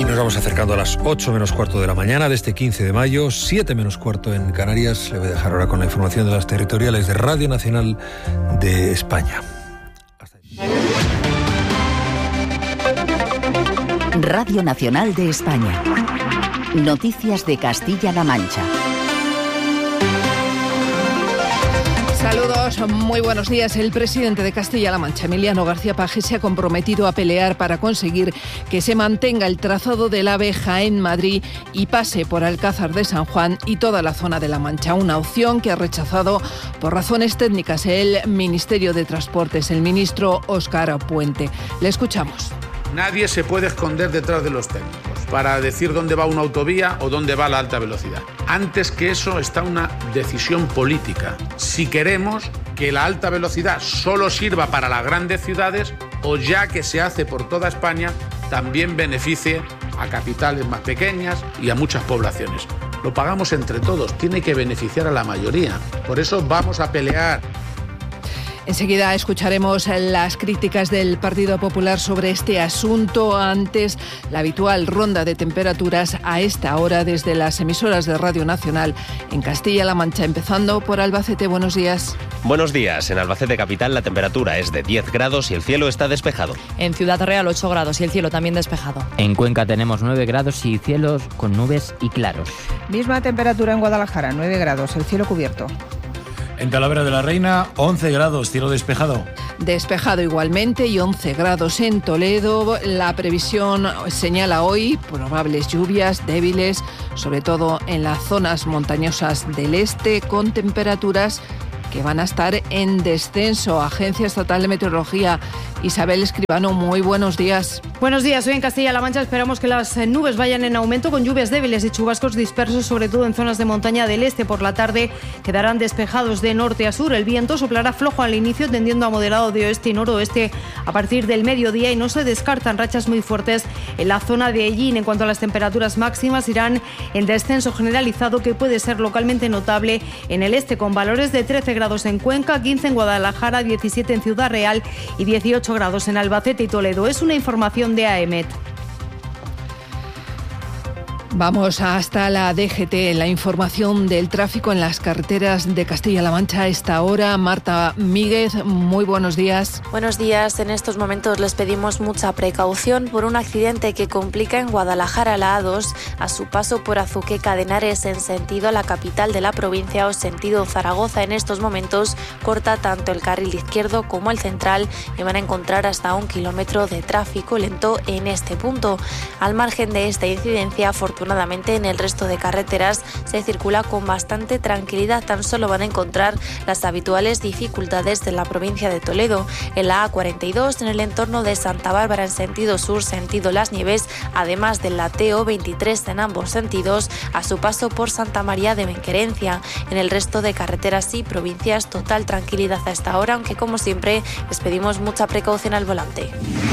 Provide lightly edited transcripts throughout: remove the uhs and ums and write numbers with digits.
Nos vamos acercando a las 8 menos cuarto de la mañana de este 15 de mayo, 7 menos cuarto en Canarias. Le voy a dejar ahora con la información de las territoriales de Radio Nacional de España. Radio Nacional de España. Noticias de Castilla-La Mancha. Saludos, muy buenos días. El presidente de Castilla-La Mancha, Emiliano García Paje, se ha comprometido a pelear para conseguir que se mantenga el trazado del AVE Jaén-Madrid y pase por Alcázar de San Juan y toda la zona de La Mancha. Una opción que ha rechazado por razones técnicas el Ministerio de Transportes, el ministro Óscar Puente. Le escuchamos. Nadie se puede esconder detrás de los técnicos para decir dónde va una autovía o dónde va la alta velocidad. Antes que eso está una decisión política. Si queremos que la alta velocidad solo sirva para las grandes ciudades o, ya que se hace por toda España, también beneficie a capitales más pequeñas y a muchas poblaciones. Lo pagamos entre todos, tiene que beneficiar a la mayoría. Por eso vamos a pelear. Enseguida escucharemos las críticas del Partido Popular sobre este asunto. Antes, la habitual ronda de temperaturas a esta hora desde las emisoras de Radio Nacional en Castilla-La Mancha, empezando por Albacete. Buenos días. Buenos días. En Albacete capital la temperatura es de 10 grados y el cielo está despejado. En Ciudad Real 8 grados y el cielo también despejado. En Cuenca tenemos 9 grados y cielos con nubes y claros. Misma temperatura en Guadalajara, 9 grados, el cielo cubierto. En Talavera de la Reina, 11 grados, cielo despejado. Despejado igualmente y 11 grados en Toledo. La previsión señala hoy probables lluvias débiles, sobre todo en las zonas montañosas del este, con temperaturas que van a estar en descenso. Agencia Estatal de Meteorología, Isabel Escribano, muy buenos días. Buenos días. Hoy en Castilla-La Mancha esperamos que las nubes vayan en aumento con lluvias débiles y chubascos dispersos, sobre todo en zonas de montaña del este. Por la tarde quedarán despejados de norte a sur. El viento soplará flojo al inicio, tendiendo a moderado de oeste y noroeste a partir del mediodía, y no se descartan rachas muy fuertes en la zona de Hellín. En cuanto a las temperaturas máximas, irán en descenso generalizado, que puede ser localmente notable en el este, con valores de 13 grados en Cuenca, 15 en Guadalajara, 17 en Ciudad Real y 18 grados en Albacete y Toledo. Es una información de AEMET. Vamos hasta la DGT, la información del tráfico en las carreteras de Castilla-La Mancha a esta hora. Marta Míguez, muy buenos días. Buenos días. En estos momentos les pedimos mucha precaución por un accidente que complica en Guadalajara la A2 a su paso por Azuqueca de Henares en sentido a la capital de la provincia o sentido Zaragoza. En estos momentos corta tanto el carril izquierdo como el central y van a encontrar hasta 1 kilómetro de tráfico lento en este punto. Al margen de esta incidencia, afortunadamente en el resto de carreteras se circula con bastante tranquilidad. Tan solo van a encontrar las habituales dificultades de la provincia de Toledo. En la A42, en el entorno de Santa Bárbara en sentido sur, sentido Las Nieves, además del la TO23 en ambos sentidos, a su paso por Santa María de Benquerencia. En el resto de carreteras y provincias, total tranquilidad a esta hora, aunque como siempre les pedimos mucha precaución al volante.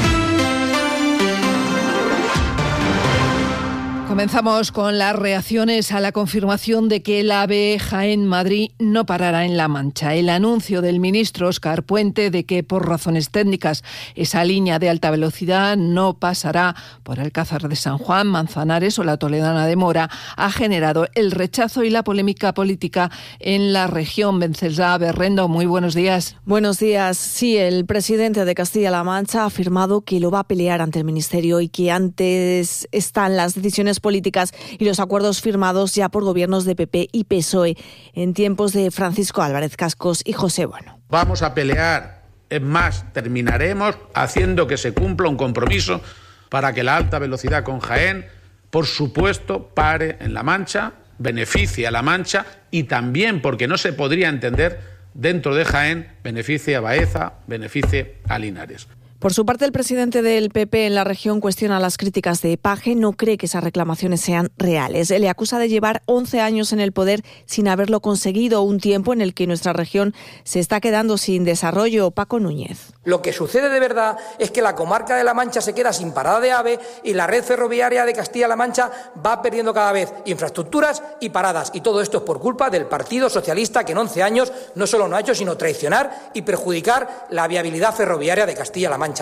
Comenzamos con las reacciones a la confirmación de que el AVE Jaén-Madrid no parará en La Mancha. El anuncio del ministro Óscar Puente de que por razones técnicas esa línea de alta velocidad no pasará por Alcázar de San Juan, Manzanares o la Toledana de Mora ha generado el rechazo y la polémica política en la región. Vencesla Berrendo, muy buenos días. Buenos días. Sí, el presidente de Castilla-La Mancha ha afirmado que lo va a pelear ante el Ministerio y que antes están las decisiones políticas y los acuerdos firmados ya por gobiernos de PP y PSOE en tiempos de Francisco Álvarez Cascos y José Bueno. Vamos a pelear. Es más, terminaremos haciendo que se cumpla un compromiso para que la alta velocidad con Jaén, por supuesto, pare en La Mancha, beneficie a La Mancha y también, porque no se podría entender, dentro de Jaén, beneficie a Baeza, beneficie a Linares. Por su parte, el presidente del PP en la región cuestiona las críticas de Paje, no cree que esas reclamaciones sean reales. Le acusa de llevar 11 años en el poder sin haberlo conseguido, un tiempo en el que nuestra región se está quedando sin desarrollo. Paco Núñez. Lo que sucede de verdad es que la comarca de La Mancha se queda sin parada de AVE y la red ferroviaria de Castilla-La Mancha va perdiendo cada vez infraestructuras y paradas. Y todo esto es por culpa del Partido Socialista, que en 11 años no solo no ha hecho sino traicionar y perjudicar la viabilidad ferroviaria de Castilla-La Mancha.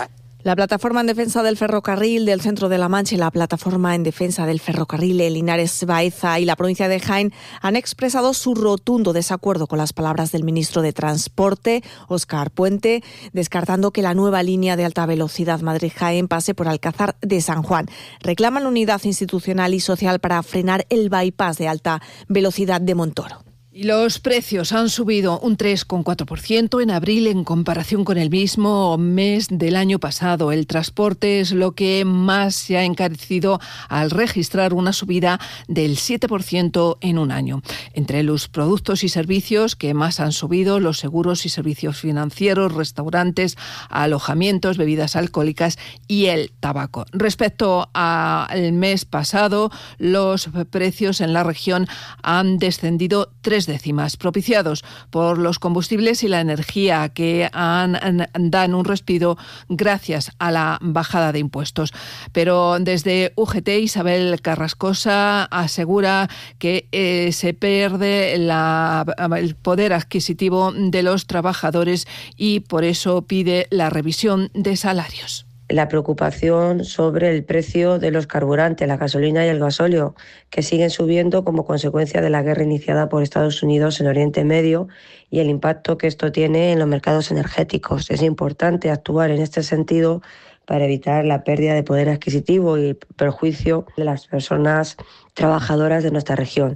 La Plataforma en Defensa del Ferrocarril del Centro de la Mancha y la Plataforma en Defensa del Ferrocarril de Linares Baeza y la provincia de Jaén han expresado su rotundo desacuerdo con las palabras del ministro de Transporte, Óscar Puente, descartando que la nueva línea de alta velocidad Madrid-Jaén pase por Alcázar de San Juan. Reclaman unidad institucional y social para frenar el bypass de alta velocidad de Montoro. Y los precios han subido un 3,4% en abril en comparación con el mismo mes del año pasado. El transporte es lo que más se ha encarecido al registrar una subida del 7% en un año. Entre los productos y servicios que más han subido, los seguros y servicios financieros, restaurantes, alojamientos, bebidas alcohólicas y el tabaco. Respecto al mes pasado, los precios en la región han descendido 3 décimas, propiciados por los combustibles y la energía que dan un respiro gracias a la bajada de impuestos. Pero desde UGT, Isabel Carrascosa asegura que se pierde el poder adquisitivo de los trabajadores y por eso pide la revisión de salarios. La preocupación sobre el precio de los carburantes, la gasolina y el gasóleo, que siguen subiendo como consecuencia de la guerra iniciada por Estados Unidos en Oriente Medio y el impacto que esto tiene en los mercados energéticos. Es importante actuar en este sentido para evitar la pérdida de poder adquisitivo y el perjuicio de las personas trabajadoras de nuestra región.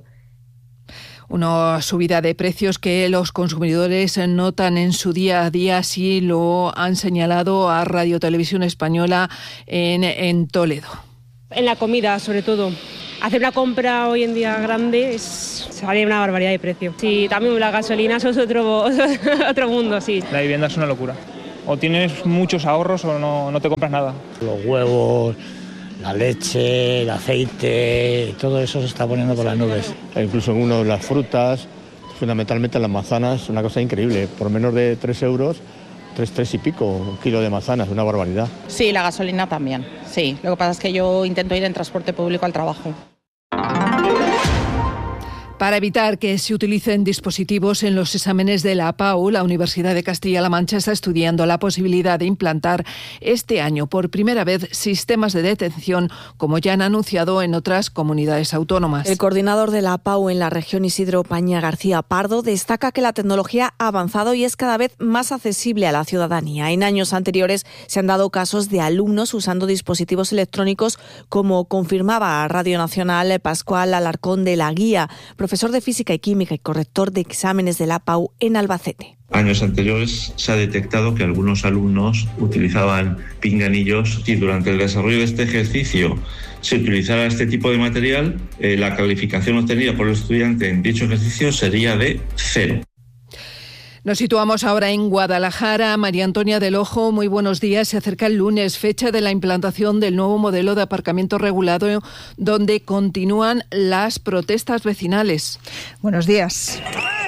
Una subida de precios que los consumidores notan en su día a día, así lo han señalado a Radio Televisión Española en Toledo. En la comida, sobre todo. Hacer una compra hoy en día grande sale una barbaridad de precio. Sí, también la gasolina, eso es otro mundo, sí. La vivienda es una locura. O tienes muchos ahorros o no te compras nada. Los huevos, la leche, el aceite, todo eso se está poniendo por las nubes. Incluso en las frutas, fundamentalmente las manzanas, una cosa increíble. Por menos de 3 euros, 3 y pico, un kilo de manzanas, una barbaridad. Sí, la gasolina también, sí. Lo que pasa es que yo intento ir en transporte público al trabajo. Para evitar que se utilicen dispositivos en los exámenes de la APAU, la Universidad de Castilla-La Mancha está estudiando la posibilidad de implantar este año por primera vez sistemas de detección, como ya han anunciado en otras comunidades autónomas. El coordinador de la APAU en la región, Isidro Paña García Pardo, destaca que la tecnología ha avanzado y es cada vez más accesible a la ciudadanía. En años anteriores se han dado casos de alumnos usando dispositivos electrónicos, como confirmaba a Radio Nacional Pascual Alarcón de la Guía, profesor de Física y Química y corrector de exámenes de la APAU en Albacete. Años anteriores se ha detectado que algunos alumnos utilizaban pinganillos y durante el desarrollo de este ejercicio se utilizara este tipo de material, la calificación obtenida por el estudiante en dicho ejercicio sería de 0. Nos situamos ahora en Guadalajara. María Antonia del Ojo, muy buenos días. Se acerca el lunes, fecha de la implantación del nuevo modelo de aparcamiento regulado, donde continúan las protestas vecinales. Buenos días.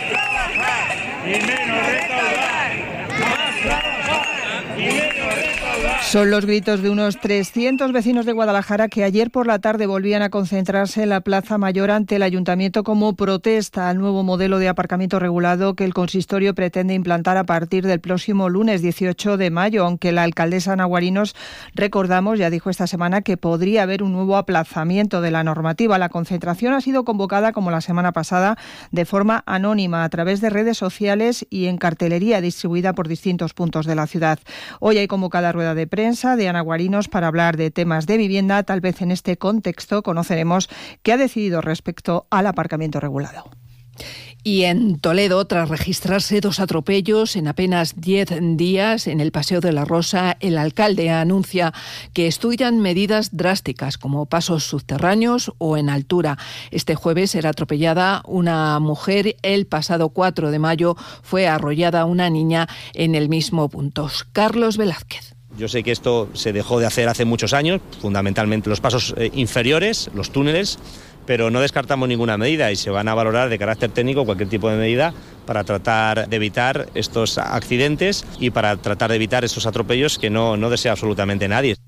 Son los gritos de unos 300 vecinos de Guadalajara que ayer por la tarde volvían a concentrarse en la Plaza Mayor ante el Ayuntamiento como protesta al nuevo modelo de aparcamiento regulado que el consistorio pretende implantar a partir del próximo lunes 18 de mayo, aunque la alcaldesa Ana Guarinos, recordamos, ya dijo esta semana que podría haber un nuevo aplazamiento de la normativa. La concentración ha sido convocada, como la semana pasada, de forma anónima a través de redes sociales y en cartelería distribuida por distintos puntos de la ciudad. Hoy hay convocada rueda de prensa de Ana Guarinos para hablar de temas de vivienda. Tal vez en este contexto conoceremos qué ha decidido respecto al aparcamiento regulado. Y en Toledo, tras registrarse 2 atropellos en apenas 10 días en el Paseo de la Rosa, el alcalde anuncia que estudian medidas drásticas como pasos subterráneos o en altura. Este jueves era atropellada una mujer. El pasado 4 de mayo fue arrollada una niña en el mismo punto. Carlos Velázquez. Yo sé que esto se dejó de hacer hace muchos años, fundamentalmente los pasos inferiores, los túneles, pero no descartamos ninguna medida y se van a valorar de carácter técnico cualquier tipo de medida para tratar de evitar estos accidentes y para tratar de evitar estos atropellos que no desea absolutamente nadie.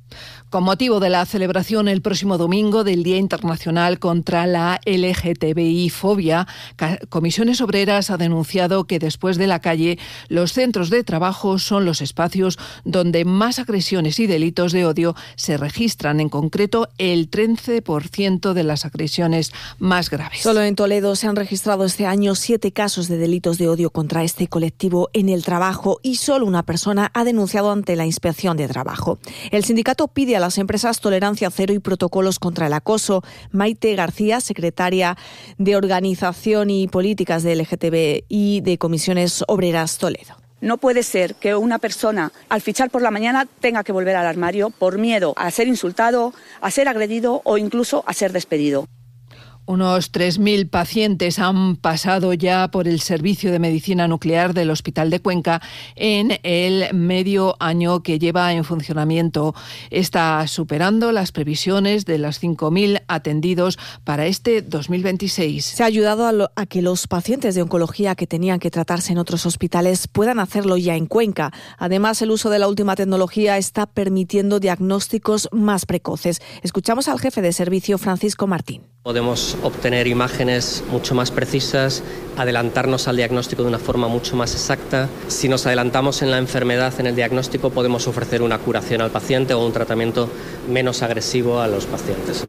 Con motivo de la celebración el próximo domingo del Día Internacional contra la LGTBI-fobia, Comisiones Obreras ha denunciado que después de la calle, los centros de trabajo son los espacios donde más agresiones y delitos de odio se registran. En concreto, el 13% de las agresiones más graves. Solo en Toledo se han registrado este año 7 casos de delitos de odio contra este colectivo en el trabajo y solo una persona ha denunciado ante la Inspección de Trabajo. El sindicato pide a las empresas tolerancia cero y protocolos contra el acoso. Maite García, secretaria de Organización y Políticas de LGTBI de Comisiones Obreras Toledo. No puede ser que una persona al fichar por la mañana tenga que volver al armario por miedo a ser insultado, a ser agredido o incluso a ser despedido. Unos 3.000 pacientes han pasado ya por el Servicio de Medicina Nuclear del Hospital de Cuenca en el medio año que lleva en funcionamiento. Está superando las previsiones de los 5.000 atendidos para este 2026. Se ha ayudado a que los pacientes de oncología que tenían que tratarse en otros hospitales puedan hacerlo ya en Cuenca. Además, el uso de la última tecnología está permitiendo diagnósticos más precoces. Escuchamos al jefe de servicio, Francisco Martín. Podemos obtener imágenes mucho más precisas, adelantarnos al diagnóstico de una forma mucho más exacta. Si nos adelantamos en la enfermedad, en el diagnóstico, podemos ofrecer una curación al paciente o un tratamiento menos agresivo a los pacientes.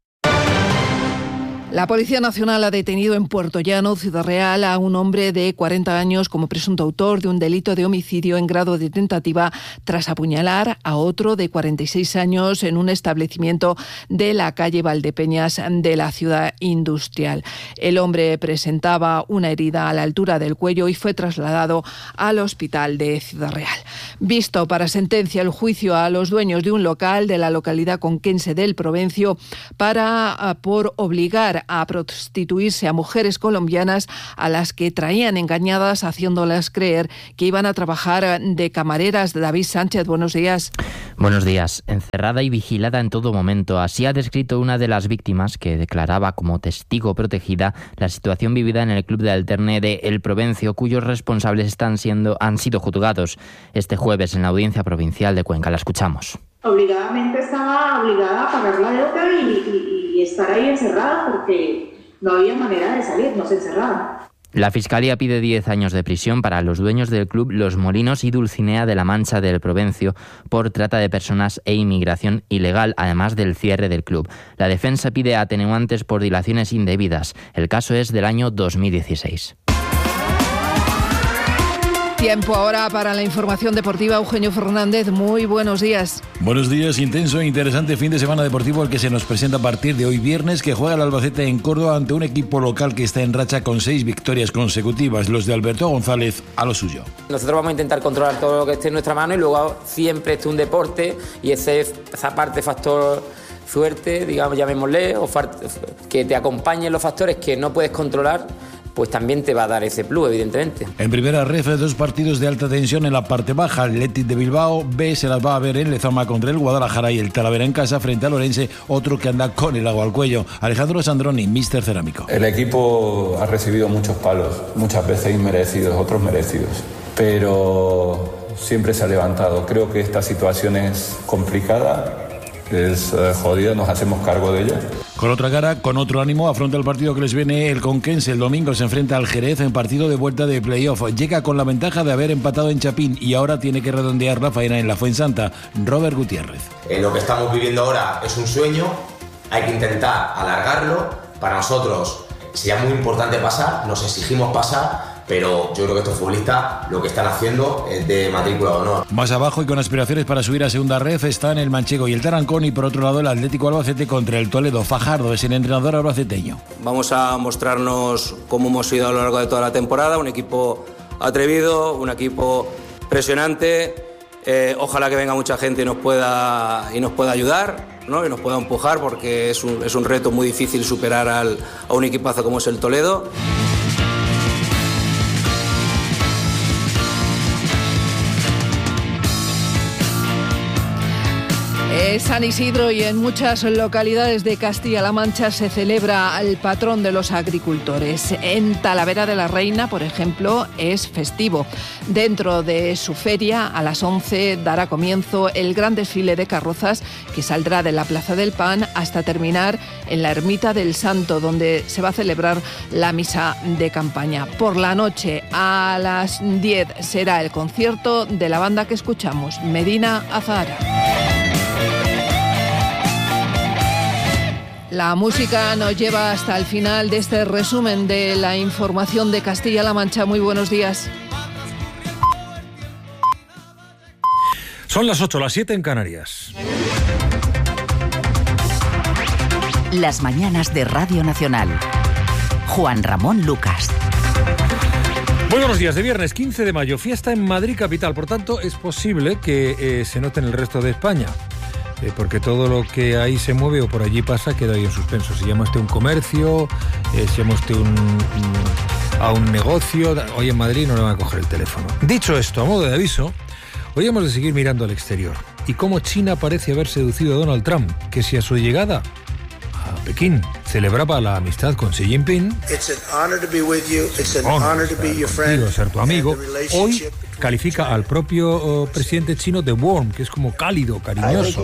La Policía Nacional ha detenido en Puerto Llano, Ciudad Real, a un hombre de 40 años como presunto autor de un delito de homicidio en grado de tentativa tras apuñalar a otro de 46 años en un establecimiento de la calle Valdepeñas de la ciudad industrial. El hombre presentaba una herida a la altura del cuello y fue trasladado al hospital de Ciudad Real. Visto para sentencia el juicio a los dueños de un local de la localidad conquense del Provencio por obligar a prostituirse a mujeres colombianas a las que traían engañadas haciéndolas creer que iban a trabajar de camareras. David Sánchez, buenos días. Buenos días. Encerrada y vigilada en todo momento. Así ha descrito una de las víctimas que declaraba como testigo protegida la situación vivida en el club de alterne de El Provencio, cuyos responsables han sido juzgados este jueves en la Audiencia Provincial de Cuenca. La escuchamos. Obligadamente estaba obligada a pagar la deuda y estar ahí encerrada porque no había manera de salir, no se encerraba. La Fiscalía pide 10 años de prisión para los dueños del club Los Molinos y Dulcinea de la Mancha del Provencio por trata de personas e inmigración ilegal, además del cierre del club. La defensa pide atenuantes por dilaciones indebidas. El caso es del año 2016. Tiempo ahora para la información deportiva. Eugenio Fernández, muy buenos días. Buenos días, intenso e interesante fin de semana deportivo el que se nos presenta a partir de hoy viernes, que juega el Albacete en Córdoba ante un equipo local que está en racha con 6 victorias consecutivas. Los de Alberto González a lo suyo. Nosotros vamos a intentar controlar todo lo que esté en nuestra mano y luego siempre es un deporte y esa parte factor suerte, digamos, llamémosle, o que te acompañen los factores que no puedes controlar, pues también te va a dar ese plus, evidentemente. En primera ref, 2 partidos de alta tensión en la parte baja. El Athletic de Bilbao B se las va a ver en Lezama contra el Guadalajara y el Talavera en casa frente al Orense, otro que anda con el agua al cuello. Alejandro Sandroni, míster cerámico. El equipo ha recibido muchos palos, muchas veces inmerecidos, otros merecidos, pero siempre se ha levantado. Creo que esta situación es complicada, es jodida, nos hacemos cargo de ella. Con otra cara, con otro ánimo, afronta el partido que les viene el Conquense. El domingo se enfrenta al Jerez en partido de vuelta de playoff. Llega con la ventaja de haber empatado en Chapín y ahora tiene que redondear la faena en la Fuensanta. Robert Gutiérrez. Lo que estamos viviendo ahora es un sueño, hay que intentar alargarlo. Para nosotros sería muy importante pasar, nos exigimos pasar, pero yo creo que estos futbolistas lo que están haciendo es de matrícula de honor. Más abajo y con aspiraciones para subir a segunda ref están el Manchego y el Tarancón, y por otro lado el Atlético Albacete contra el Toledo. Fajardo es el entrenador albaceteño. Vamos a mostrarnos cómo hemos sido a lo largo de toda la temporada, un equipo atrevido, un equipo presionante. Ojalá que venga mucha gente y nos pueda ayudar, ¿no? Y nos pueda empujar, porque es un reto muy difícil superar a un equipazo como es el Toledo. Es San Isidro y en muchas localidades de Castilla-La Mancha se celebra el patrón de los agricultores. En Talavera de la Reina, por ejemplo, es festivo. Dentro de su feria, a las 11 dará comienzo el gran desfile de carrozas que saldrá de la Plaza del Pan hasta terminar en la Ermita del Santo, donde se va a celebrar la misa de campaña. Por la noche, a las 10, será el concierto de la banda que escuchamos, Medina Azahara. La música nos lleva hasta el final de este resumen de la información de Castilla-La Mancha. Muy buenos días. Son las 8, las 7 en Canarias. Las mañanas de Radio Nacional. Juan Ramón Lucas. Muy buenos días. De viernes 15 de mayo, fiesta en Madrid capital. Por tanto, es posible que se note en el resto de España. Porque todo lo que ahí se mueve o por allí pasa queda ahí en suspenso. Si llama usted un comercio, si llama usted a un negocio, hoy en Madrid no le van a coger el teléfono. Dicho esto, a modo de aviso, hoy hemos de seguir mirando al exterior. Y cómo China parece haber seducido a Donald Trump, que si a su llegada a Pekín celebraba la amistad con Xi Jinping, ser tu amigo, hoy califica al propio presidente chino de warm, que es como cálido, cariñoso.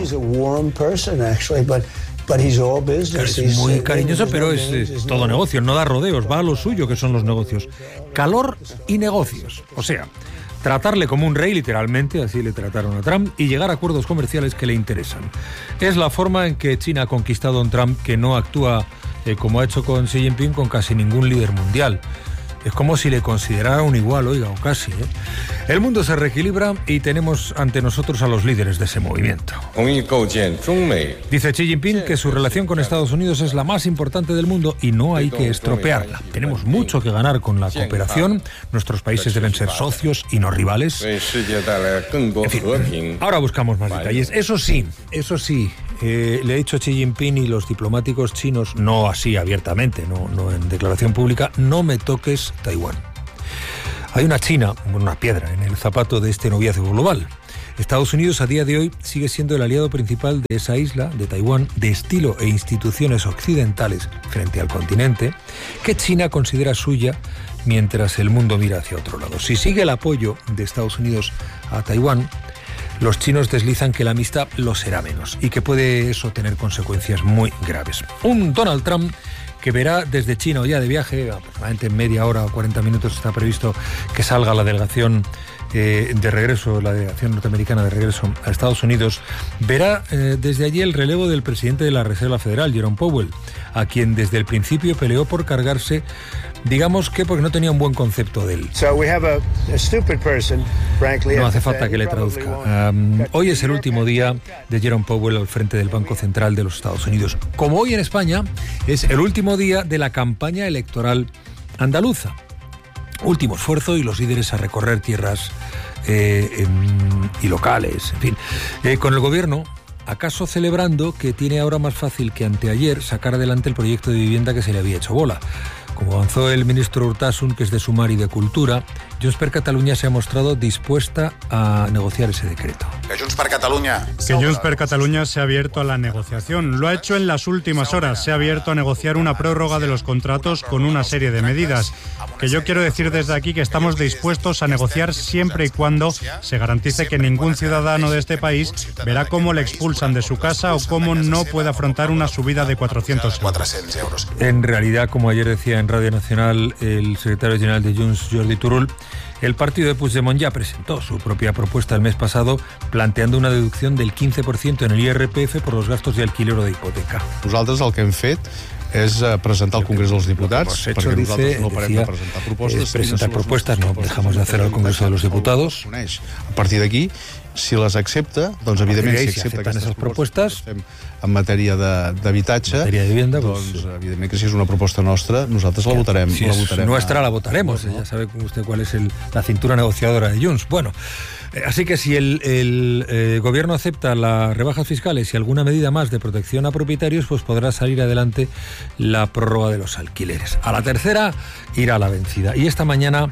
Es muy cariñoso, pero es todo negocio, no da rodeos, va a lo suyo, que son los negocios. Calor y negocios, o sea, tratarle como un rey, literalmente, así le trataron a Trump, y llegar a acuerdos comerciales que le interesan. Es la forma en que China ha conquistado a un Trump que no actúa como ha hecho con Xi Jinping, con casi ningún líder mundial. Es como si le considerara un igual, oiga, o casi. El mundo se reequilibra y tenemos ante nosotros a los líderes de ese movimiento. Dice Xi Jinping que su relación con Estados Unidos es la más importante del mundo y no hay que estropearla. Tenemos mucho que ganar con la cooperación. Nuestros países deben ser socios y no rivales. En fin, ahora buscamos más detalles. Eso sí, le he dicho a Xi Jinping y los diplomáticos chinos, no así abiertamente, no en declaración pública, no me toques Taiwán. Hay una China, una piedra en el zapato de este noviazgo global. Estados Unidos a día de hoy sigue siendo el aliado principal de esa isla, de Taiwán, de estilo e instituciones occidentales frente al continente, que China considera suya mientras el mundo mira hacia otro lado. Si sigue el apoyo de Estados Unidos a Taiwán, los chinos deslizan que la amistad lo será menos y que puede eso tener consecuencias muy graves. Un Donald Trump que verá desde China o ya de viaje, aproximadamente en media hora o 40 minutos está previsto que salga la delegación de regreso, la delegación norteamericana de regreso a Estados Unidos, verá desde allí el relevo del presidente de la Reserva Federal, Jerome Powell, a quien desde el principio peleó por cargarse, digamos que porque no tenía un buen concepto de él. No hace falta que le traduzca. Hoy es el último día de Jerome Powell al frente del Banco Central de los Estados Unidos. Como hoy en España es el último día de la campaña electoral andaluza. Último esfuerzo y los líderes a recorrer tierras y locales, en fin. Con el gobierno, acaso celebrando que tiene ahora más fácil que anteayer sacar adelante el proyecto de vivienda que se le había hecho bola. Como avanzó el ministro Urtasun, que es de Sumar y de Cultura, Junts per Catalunya se ha mostrado dispuesta a negociar ese decreto. Que Junts per Catalunya se ha abierto a la negociación. Lo ha hecho en las últimas horas. Se ha abierto a negociar una prórroga de los contratos con una serie de medidas. Que yo quiero decir desde aquí que estamos dispuestos a negociar siempre y cuando se garantice que ningún ciudadano de este país verá cómo le expulsan de su casa o cómo no puede afrontar una subida de 400 euros. En realidad, como ayer decía en Radio Nacional el secretario general de Junts, Jordi Turull, el partido de Puigdemont ya presentó su propia propuesta el mes pasado, planteando una deducción del 15% en el IRPF por los gastos de alquiler o de hipoteca. Nosaltres el que hem fet és presentar al Congrés dels Diputats, perquè nosaltres no parem de presentar propostes. Presentar propuestas, no dejamos de hacer al Congreso de los Diputados. A partir d'aquí, si les accepta, doncs evidentment si accepta aquestes propostes en matèria d'habitatge, doncs evidentment que si és una proposta nostra, nosaltres la votarem. Si es nuestra, la votaremos. Ya sabe usted cuál es la cintura negociadora de Junts. Bueno, así que si el gobierno acepta las rebajas fiscales y alguna medida más de protección a propietarios, pues podrá salir adelante la prórroga de los alquileres. A la tercera irá la vencida. Y esta mañana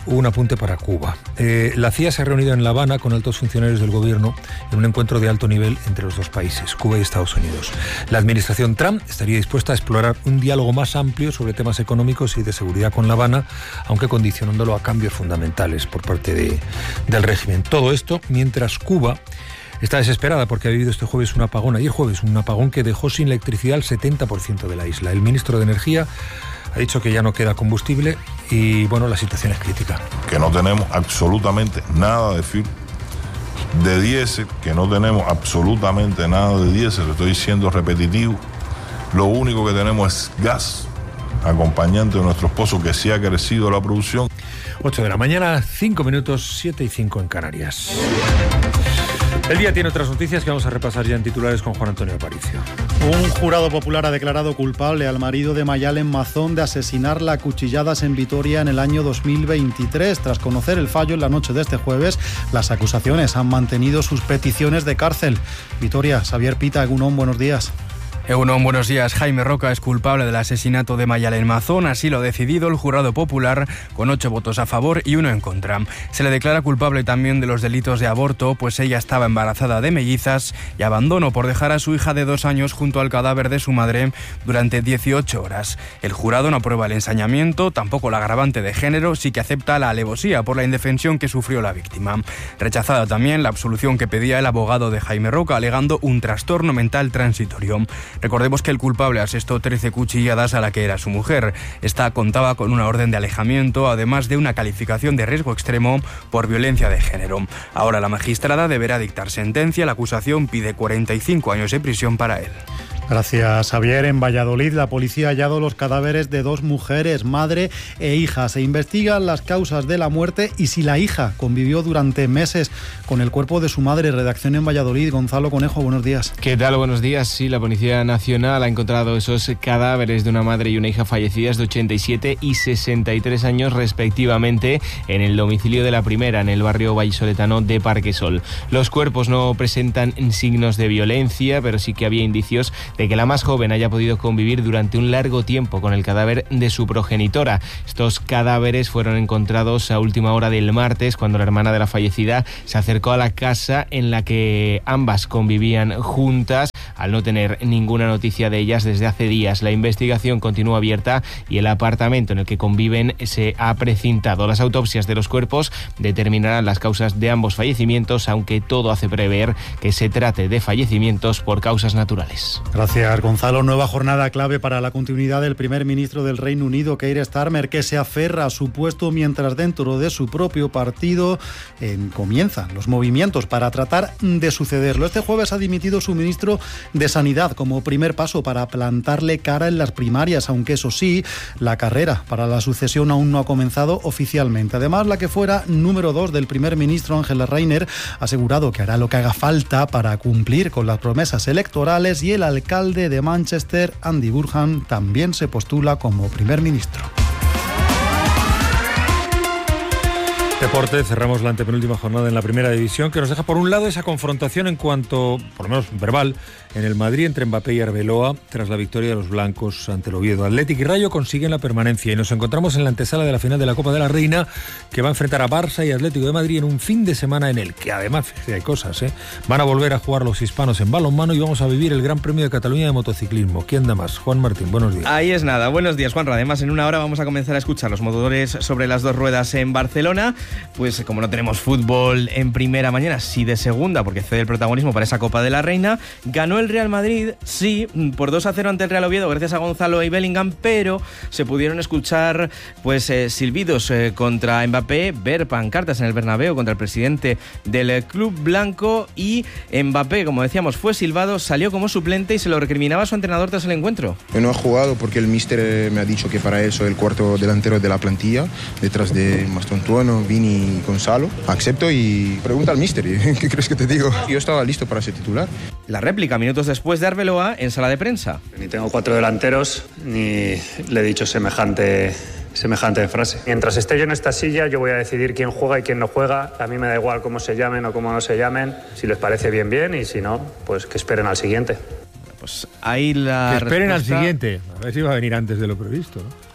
un apunte para Cuba. La CIA se ha reunido en La Habana con altos funcionarios del gobierno en un encuentro de alto nivel entre los dos países, Cuba y Estados Unidos. La administración Trump estaría dispuesta a explorar un diálogo más amplio sobre temas económicos y de seguridad con La Habana, aunque condicionándolo a cambios fundamentales por parte del régimen. Todo esto mientras Cuba está desesperada porque ha vivido ayer jueves un apagón que dejó sin electricidad al 70% de la isla. El ministro de Energía ha dicho que ya no queda combustible y, bueno, la situación es crítica. Que no tenemos absolutamente nada de diésel, que no tenemos absolutamente nada de diésel, estoy siendo repetitivo. Lo único que tenemos es gas, acompañante de nuestros pozos, que sí ha crecido la producción. 8 de la mañana, 5 minutos, 7 y 5 en Canarias. El día tiene otras noticias que vamos a repasar ya en titulares con Juan Antonio Aparicio. Un jurado popular ha declarado culpable al marido de Mayalen Mazón de asesinarla a cuchilladas en Vitoria en el año 2023. Tras conocer el fallo en la noche de este jueves, las acusaciones han mantenido sus peticiones de cárcel. Vitoria, Xavier Pita, Egunon, buenos días. Egunon, buenos días. Jaime Roca es culpable del asesinato de Mayalen Mazón, así lo ha decidido el jurado popular con 8 votos a favor y 1 en contra. Se le declara culpable también de los delitos de aborto, pues ella estaba embarazada de mellizas, y abandono por dejar a su hija de 2 años junto al cadáver de su madre durante 18 horas. El jurado no aprueba el ensañamiento, tampoco la agravante de género, sí que acepta la alevosía por la indefensión que sufrió la víctima. Rechazada también la absolución que pedía el abogado de Jaime Roca, alegando un trastorno mental transitorio. Recordemos que el culpable asestó 13 cuchilladas a la que era su mujer. Esta contaba con una orden de alejamiento, además de una calificación de riesgo extremo por violencia de género. Ahora la magistrada deberá dictar sentencia. La acusación pide 45 años de prisión para él. Gracias, Javier. En Valladolid, la policía ha hallado los cadáveres de 2 mujeres, madre e hija. Se investigan las causas de la muerte y si la hija convivió durante meses con el cuerpo de su madre. Redacción en Valladolid. Gonzalo Conejo, buenos días. ¿Qué tal? Buenos días. Sí, la Policía Nacional ha encontrado esos cadáveres de una madre y una hija fallecidas de 87 y 63 años respectivamente en el domicilio de la primera, en el barrio vallisoletano de Parquesol. Los cuerpos no presentan signos de violencia, pero sí que había indicios de que la más joven haya podido convivir durante un largo tiempo con el cadáver de su progenitora. Estos cadáveres fueron encontrados a última hora del martes, cuando la hermana de la fallecida se acercó a la casa en la que ambas convivían juntas, al no tener ninguna noticia de ellas desde hace días. La investigación continúa abierta y el apartamento en el que conviven se ha precintado. Las autopsias de los cuerpos determinarán las causas de ambos fallecimientos, aunque todo hace prever que se trate de fallecimientos por causas naturales. Gracias, Gonzalo. Nueva jornada clave para la continuidad del primer ministro del Reino Unido, Keir Starmer, que se aferra a su puesto mientras dentro de su propio partido comienzan los movimientos para tratar de sucederlo. Este jueves ha dimitido su ministro de Sanidad como primer paso para plantarle cara en las primarias, aunque eso sí, la carrera para la sucesión aún no ha comenzado oficialmente. Además, la que fuera número 2 del primer ministro, Angela Rayner, ha asegurado que hará lo que haga falta para cumplir con las promesas electorales, y el alcalde de Manchester, Andy Burnham, también se postula como primer ministro. Deporte, cerramos la antepenúltima jornada en la primera división, que nos deja por un lado esa confrontación en cuanto, por lo menos verbal, en el Madrid entre Mbappé y Arbeloa tras la victoria de los blancos ante el Oviedo. Atlético y Rayo consiguen la permanencia y nos encontramos en la antesala de la final de la Copa de la Reina, que va a enfrentar a Barça y Atlético de Madrid en un fin de semana en el que además, fíjate, hay cosas, van a volver a jugar los hispanos en balonmano y vamos a vivir el Gran Premio de Cataluña de motociclismo. ¿Quién da más? Juan Martín, buenos días. Ahí es nada, buenos días, Juanra. Además, en una hora vamos a comenzar a escuchar los motores sobre las 2 ruedas en Barcelona. Pues como no tenemos fútbol en primera mañana, sí de segunda, porque cede el protagonismo para esa Copa de la Reina. Ganó el Real Madrid, sí, por 2-0 ante el Real Oviedo, gracias a Gonzalo y Bellingham, pero se pudieron escuchar pues silbidos contra Mbappé, ver pancartas en el Bernabéu contra el presidente del club blanco, y Mbappé, como decíamos, fue silbado, salió como suplente y se lo recriminaba a su entrenador tras el encuentro. Yo no he jugado porque el míster me ha dicho que para eso el cuarto delantero de la plantilla, detrás de Mastontuono, Vini y Gonzalo. Acepto y pregunta al míster, ¿qué crees que te digo? Yo estaba listo para ser titular. La réplica minutos después de Arbeloa en sala de prensa. Ni tengo 4 delanteros, ni le he dicho semejante frase. Mientras esté yo en esta silla, yo voy a decidir quién juega y quién no juega. A mí me da igual cómo se llamen o cómo no se llamen. Si les parece bien, bien, y si no, pues que esperen al siguiente. Pues ahí la que esperen respuesta... al siguiente. A ver si va a venir antes de lo previsto, ¿no?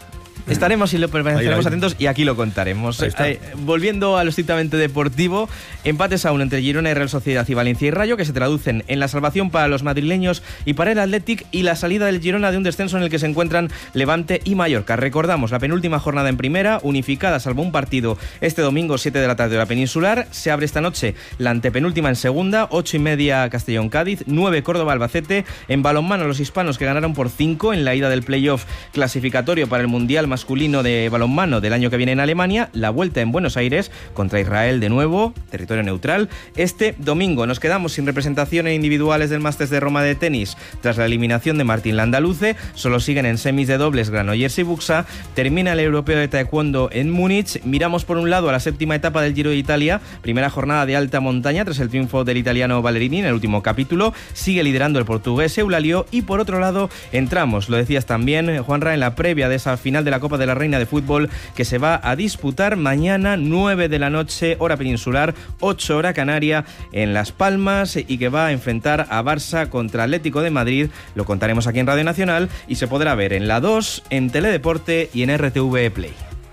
Estaremos y lo permaneceremos atentos y aquí lo contaremos. Volviendo a lo estrictamente deportivo, empates aún entre Girona y Real Sociedad y Valencia y Rayo, que se traducen en la salvación para los madrileños y para el Athletic, y la salida del Girona de un descenso en el que se encuentran Levante y Mallorca. Recordamos, la penúltima jornada en primera, unificada salvo un partido este domingo 7 de la tarde de la Peninsular. Se abre esta noche la antepenúltima en segunda, 8:30 Castellón-Cádiz, 9 Córdoba-Albacete. En balonmano, los hispanos que ganaron por 5 en la ida del playoff clasificatorio para el Mundial masculino de balonmano del año que viene en Alemania. La vuelta en Buenos Aires contra Israel de nuevo, territorio neutral. Este domingo nos quedamos sin representaciones individuales del Masters de Roma de tenis tras la eliminación de Martín Landaluce. Solo siguen en semis de dobles Granollers y Buxa. Termina el europeo de taekwondo en Múnich. Miramos por un lado a la séptima etapa del Giro de Italia, primera jornada de alta montaña tras el triunfo del italiano Ballerini en el último capítulo. Sigue liderando el portugués Eulalio, y por otro lado entramos, lo decías también, Juanra, en la previa de esa final de la Copa de la Reina de Fútbol que se va a disputar mañana 9 de la noche, hora peninsular, 8 hora canaria, en Las Palmas, y que va a enfrentar a Barça contra Atlético de Madrid. Lo contaremos aquí en Radio Nacional y se podrá ver en La 2, en Teledeporte y en RTV Play.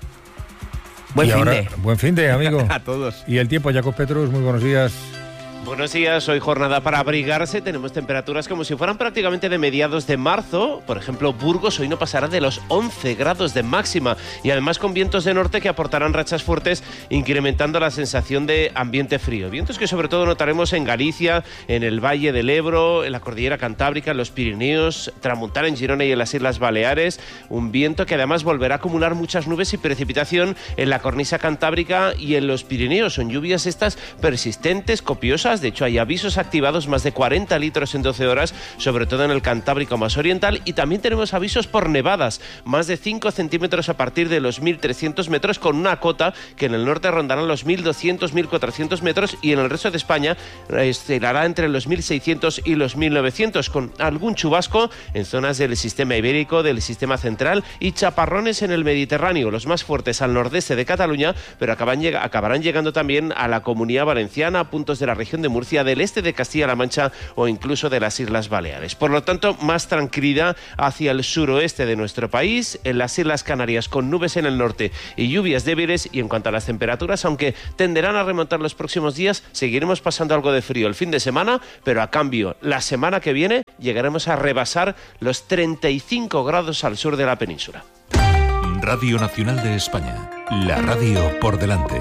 Buen fin de, amigo. A todos. Y el tiempo, Jacob Petrus, muy buenos días. Buenos días, hoy jornada para abrigarse, tenemos temperaturas como si fueran prácticamente de mediados de marzo. Por ejemplo, Burgos hoy no pasará de los 11 grados de máxima, y además con vientos de norte que aportarán rachas fuertes, incrementando la sensación de ambiente frío. Vientos que sobre todo notaremos en Galicia, en el Valle del Ebro, en la Cordillera Cantábrica, en los Pirineos, Tramontana en Girona y en las Islas Baleares. Un viento que además volverá a acumular muchas nubes y precipitación en la cornisa cantábrica y en los Pirineos. Son lluvias estas persistentes, copiosas. De hecho, hay avisos activados, más de 40 litros en 12 horas, sobre todo en el Cantábrico más oriental, y también tenemos avisos por nevadas, más de 5 centímetros a partir de los 1.300 metros, con una cota que en el norte rondarán los 1.200, 1.400 metros, y en el resto de España oscilará entre los 1.600 y los 1.900, con algún chubasco en zonas del sistema ibérico, del sistema central, y chaparrones en el Mediterráneo, los más fuertes al nordeste de Cataluña, pero acabarán llegando también a la Comunidad Valenciana, a puntos de la región de Murcia, del este de Castilla-La Mancha o incluso de las Islas Baleares. Por lo tanto, más tranquilidad hacia el suroeste de nuestro país, en las Islas Canarias con nubes en el norte y lluvias débiles. Y en cuanto a las temperaturas, aunque tenderán a remontar los próximos días, seguiremos pasando algo de frío el fin de semana, pero a cambio, la semana que viene llegaremos a rebasar los 35 grados al sur de la península. Radio Nacional de España, la radio por delante.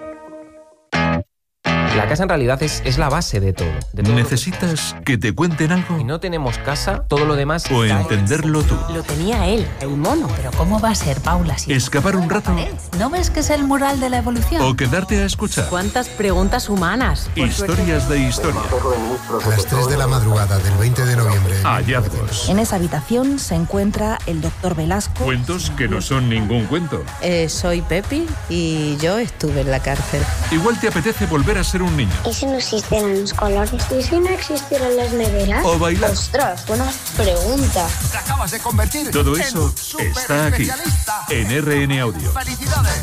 La casa en realidad es la base de todo. ¿Necesitas que te cuenten algo? Si no tenemos casa, todo lo demás... ¿O entenderlo tú? Lo tenía él, un mono. Pero ¿cómo va a ser, Paula? Si ¿escapar un rato? ¿No ves que es el mural de la evolución? ¿O quedarte a escuchar? ¿Cuántas preguntas humanas? Historias de historia. A las 3 de la madrugada del 20 de noviembre... Hallazgos. En esa habitación se encuentra el doctor Velasco. Cuentos que no son ningún cuento. Soy Pepi y yo estuve en la cárcel. Igual te apetece volver a ser un niño. ¿Y si no existieran los colores? ¿Y si no existieran las neveras? O bailar. ¡Ostras, buena pregunta! Te acabas de convertir. Todo eso está aquí, en RN Audio. ¡Felicidades!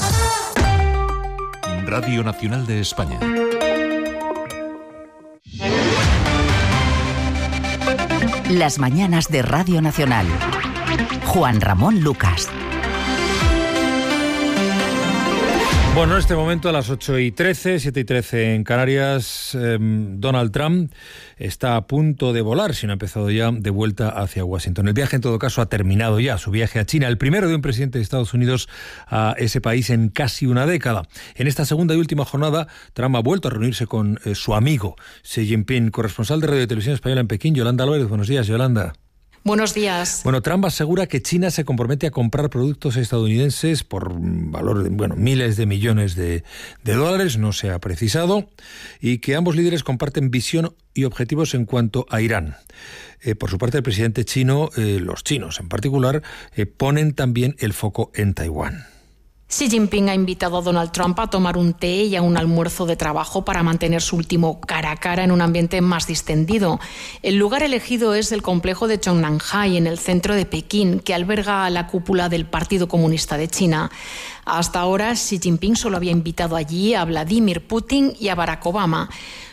Radio Nacional de España. Las mañanas de Radio Nacional. Juan Ramón Lucas. Bueno, en este momento a las 8:13, 7:13 en Canarias, Donald Trump está a punto de volar, si no ha empezado ya, de vuelta hacia Washington. El viaje, en todo caso, ha terminado ya, su viaje a China, el primero de un presidente de Estados Unidos a ese país en casi una década. En esta segunda y última jornada, Trump ha vuelto a reunirse con su amigo Xi Jinping. Corresponsal de Radio y Televisión Española en Pekín, Yolanda Álvarez. Buenos días, Yolanda. Buenos días. Bueno, Trump asegura que China se compromete a comprar productos estadounidenses por valor de, miles de millones de dólares, no se ha precisado, y que ambos líderes comparten visión y objetivos en cuanto a Irán. Por su parte, el presidente chino, los chinos en particular, ponen también el foco en Taiwán. Xi Jinping ha invitado a Donald Trump a tomar un té y a un almuerzo de trabajo para mantener su último cara a cara en un ambiente más distendido. El lugar elegido es el complejo de Zhongnanhai, en el centro de Pekín, que alberga la cúpula del Partido Comunista de China. Hasta ahora, Xi Jinping solo había invitado allí a Vladimir Putin y a Barack Obama.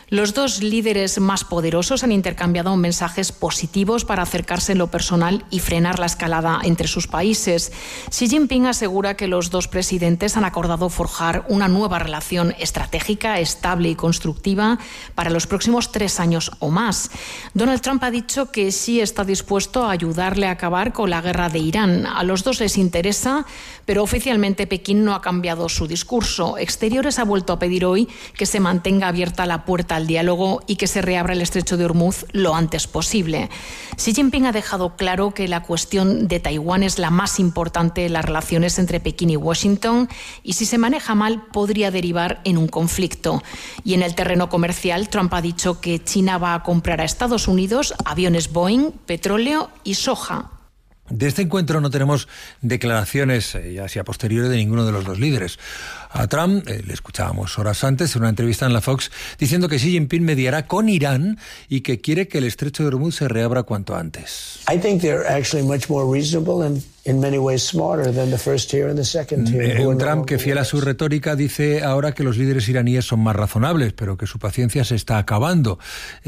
Los dos líderes más poderosos han intercambiado mensajes positivos para acercarse en lo personal y frenar la escalada entre sus países. Xi Jinping asegura que los dos presidentes han acordado forjar una nueva relación estratégica, estable y constructiva para los próximos 3 años o más. Donald Trump ha dicho que Xi está dispuesto a ayudarle a acabar con la guerra de Irán. A los dos les interesa, pero oficialmente Pekín no ha cambiado su discurso. Exteriores ha vuelto a pedir hoy que se mantenga abierta la puerta al diálogo y que se reabra el estrecho de Hormuz lo antes posible. Xi Jinping ha dejado claro que la cuestión de Taiwán es la más importante en las relaciones entre Pekín y Washington y si se maneja mal podría derivar en un conflicto. Y en el terreno comercial, Trump ha dicho que China va a comprar a Estados Unidos aviones Boeing, petróleo y soja. De este encuentro no tenemos declaraciones, ya sea posteriores, de ninguno de los dos líderes. A Trump le escuchábamos horas antes en una entrevista en la Fox diciendo que Xi Jinping mediará con Irán y que quiere que el estrecho de Hormuz se reabra cuanto antes. I think they're actually much more reasonable and in many ways smarter than the first tier and the second tier. Un Trump que, fiel a su retórica, dice ahora que los líderes iraníes son más razonables, pero que su paciencia se está acabando.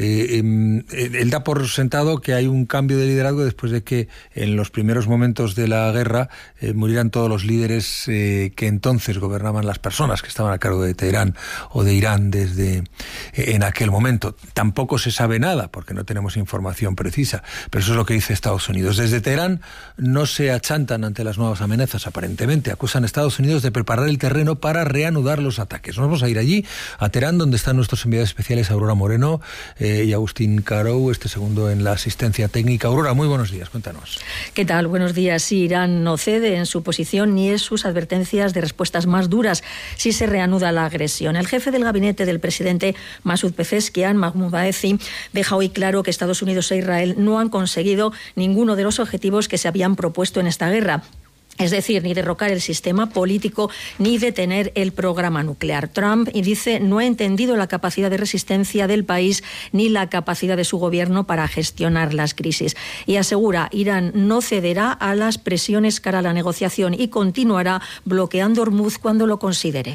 Él da por sentado que hay un cambio de liderazgo después de que en los primeros momentos de la guerra murieran todos los líderes que entonces gobernaban las personas que estaban a cargo de Teherán o de Irán desde en aquel momento. Tampoco se sabe nada porque no tenemos información precisa, pero eso es lo que dice Estados Unidos. Desde Teherán no se achantan ante las nuevas amenazas, aparentemente. Acusan a Estados Unidos de preparar el terreno para reanudar los ataques. Nos vamos a ir allí, a Teherán, donde están nuestros enviados especiales Aurora Moreno y Agustín Carou, este segundo en la asistencia técnica. Aurora, muy buenos días, cuéntanos. ¿Qué tal? Buenos días. Sí, Irán no cede en su posición ni en sus advertencias de respuestas más duras si se reanuda la agresión. El jefe del gabinete del presidente Masoud Pezeshkian, Mahmoud Baqi, deja hoy claro que Estados Unidos e Israel no han conseguido ninguno de los objetivos que se habían propuesto en esta guerra. Es decir, ni derrocar el sistema político ni detener el programa nuclear. Trump dice no ha entendido la capacidad de resistencia del país ni la capacidad de su gobierno para gestionar las crisis. Y asegura, Irán no cederá a las presiones cara a la negociación y continuará bloqueando Hormuz cuando lo considere.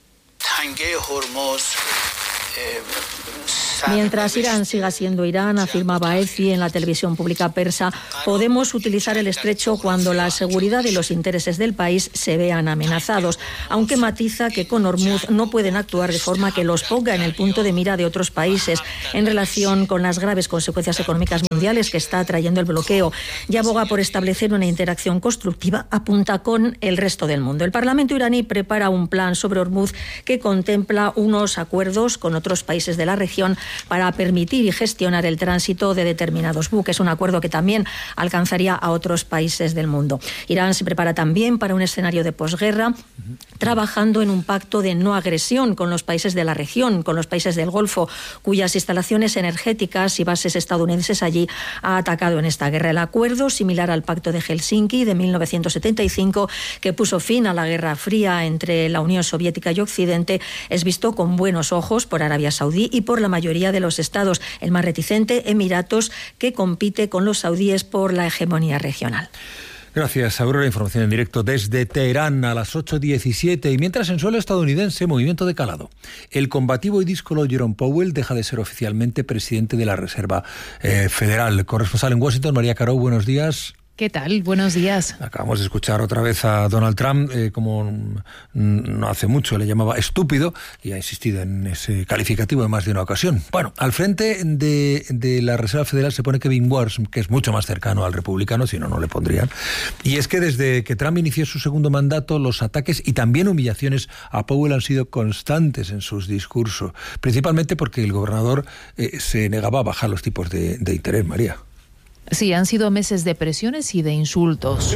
Mientras Irán siga siendo Irán, afirma Baqi en la televisión pública persa, podemos utilizar el estrecho cuando la seguridad y los intereses del país se vean amenazados, aunque matiza que con Hormuz no pueden actuar de forma que los ponga en el punto de mira de otros países en relación con las graves consecuencias económicas mundiales que está trayendo el bloqueo, y aboga por establecer una interacción constructiva, apunta, con el resto del mundo. El Parlamento iraní prepara un plan sobre Hormuz que contempla unos acuerdos con otros países de la región para permitir y gestionar el tránsito de determinados buques, un acuerdo que también alcanzaría a otros países del mundo. Irán se prepara también para un escenario de posguerra, trabajando en un pacto de no agresión con los países de la región, con los países del Golfo, cuyas instalaciones energéticas y bases estadounidenses allí ha atacado en esta guerra. El acuerdo, similar al Pacto de Helsinki de 1975, que puso fin a la Guerra Fría entre la Unión Soviética y Occidente, es visto con buenos ojos por Arabia Saudí y por la mayoría de los estados, el más reticente, Emiratos, que compite con los saudíes por la hegemonía regional. Gracias, Aurora. Información en directo desde Teherán a las 8:17. Y mientras en suelo estadounidense, movimiento de calado. El combativo y díscolo Jerome Powell deja de ser oficialmente presidente de la Reserva Federal. Corresponsal en Washington, María Carou, buenos días. ¿Qué tal? Buenos días. Acabamos de escuchar otra vez a Donald Trump, como no hace mucho le llamaba estúpido, y ha insistido en ese calificativo en más de una ocasión. Bueno, al frente de la Reserva Federal se pone Kevin Warsh, que es mucho más cercano al republicano, si no, no le pondrían. Y es que desde que Trump inició su segundo mandato, los ataques y también humillaciones a Powell han sido constantes en sus discursos, principalmente porque el gobernador se negaba a bajar los tipos de interés, María. Sí, han sido meses de presiones y de insultos.